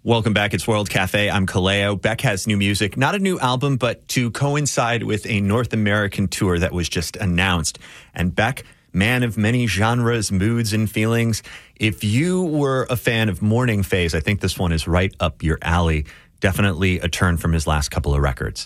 Welcome back. It's World Cafe. I'm Kaleo. Beck has new music, not a new album, but to coincide with a North American tour that was just announced. And Beck, man of many genres, moods, and feelings. If you were a fan of Morning Phase, I think this one is right up your alley. Definitely a turn from his last couple of records.